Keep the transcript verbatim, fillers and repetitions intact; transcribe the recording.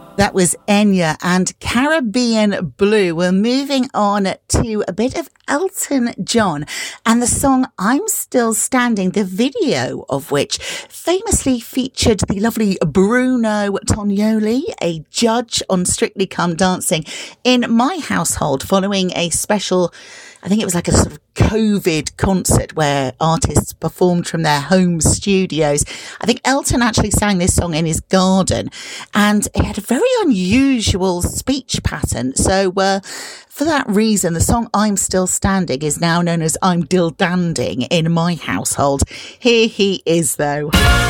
That was Enya and Caribbean Blue. We're moving on to a bit of Elton John and the song I'm Still Standing, the video of which famously featured the lovely Bruno Tonioli, a judge on Strictly Come Dancing, in my household following a special, I think it was like a sort of COVID concert where artists performed from their home studios. I think Elton actually sang this song in his garden, and it had a very unusual speech pattern. So uh, for that reason, the song I'm Still Standing is now known as I'm Dill Danding in my household. Here he is, though.